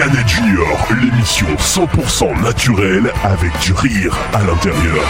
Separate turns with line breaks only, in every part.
Planète Junior, l'émission 100% naturelle avec du rire à l'intérieur.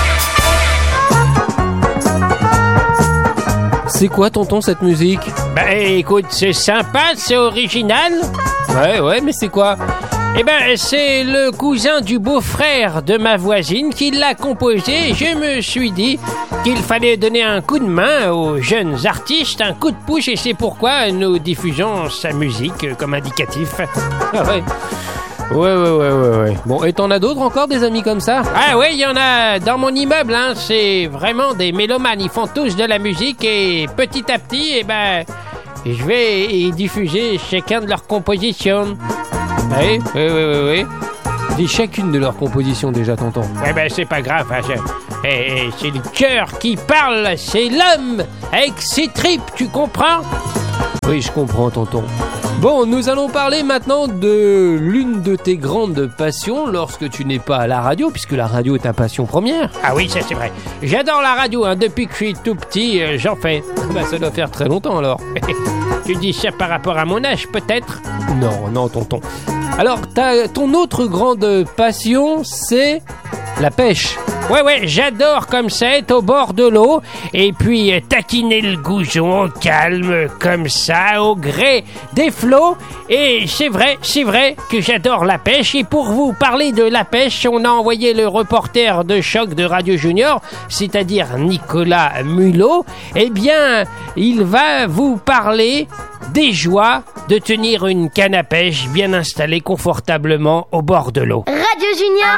C'est quoi, tonton, cette musique?
Bah écoute, c'est sympa, c'est original.
Ouais, mais c'est quoi?
Eh ben, c'est le cousin du beau-frère de ma voisine qui l'a composé. Je me suis dit qu'il fallait donner un coup de main aux jeunes artistes, un coup de pouce, et c'est pourquoi nous diffusons sa musique comme indicatif.
Ah ouais. Ouais. Bon, et t'en as d'autres encore, des amis comme ça?
Ah ouais, il y en a dans mon immeuble, hein. C'est vraiment des mélomanes. Ils font tous de la musique et petit à petit, eh ben, je vais diffuser chacun de leurs compositions.
Oui. Dis chacune de leurs compositions déjà, tonton.
Ouais, ben c'est pas grave, hein. C'est le cœur qui parle, c'est l'homme avec ses tripes, tu comprends?
Oui, je comprends, tonton. Bon, nous allons parler maintenant de l'une de tes grandes passions lorsque tu n'es pas à la radio, puisque la radio est ta passion première.
Ah oui, ça c'est vrai. J'adore la radio, hein. Depuis que je suis tout petit, j'en fais.
Bah, ça doit faire très longtemps alors.
Tu dis ça par rapport à mon âge, peut-être?
Non, tonton. Alors, ton autre grande passion, c'est la pêche.
Ouais, j'adore comme ça, être au bord de l'eau, et puis taquiner le goujon au calme, comme ça, au gré des flots. Et c'est vrai que j'adore la pêche. Et pour vous parler de la pêche, on a envoyé le reporter de choc de Radio Junior, c'est-à-dire Nicolas Mulot. Eh bien, il va vous parler des joies de tenir une canne à pêche bien installée confortablement au bord de l'eau.
Radio Junior.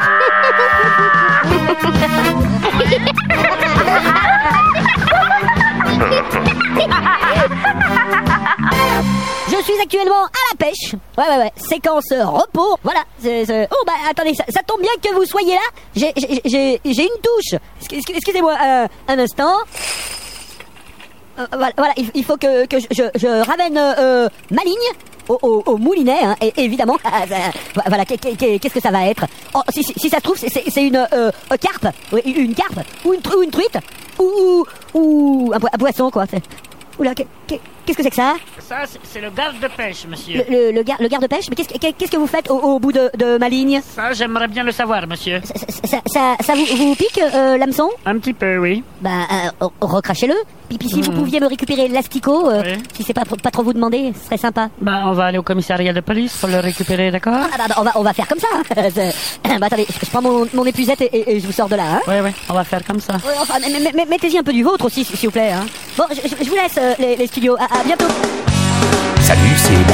Je suis actuellement à la pêche. Ouais. Séquence repos. Voilà. Oh bah attendez, ça tombe bien que vous soyez là. J'ai une touche. Excusez-moi un instant. Voilà, il faut que je ramène ma ligne au moulinet, hein, et évidemment. Voilà, qu'est-ce que ça va être? Oh, si ça se trouve, c'est une carpe, une carpe, ou une truite, ou un poisson, quoi. Oula, qu'est-ce que c'est que ça?
Ça, c'est le garde de pêche, monsieur.
Le garde de pêche? Mais qu'est-ce que vous faites au bout de ma ligne?
Ça, j'aimerais bien le savoir, monsieur.
Ça vous pique, l'hameçon?
Un petit peu, oui.
Bah, recrachez-le. Puis si vous pouviez me récupérer l'asticot, oui. Si c'est pas trop vous demander, ce serait sympa.
Bah, on va aller au commissariat de police pour le récupérer, d'accord?
On va faire comme ça. Bah, attendez, je prends mon épuisette et je vous sors de là, hein.
Oui, on va faire comme ça.
Enfin, mettez-y un peu du vôtre aussi, s'il vous plaît, hein. Bon, je vous laisse, les studios. À bientôt.
Salut, c'est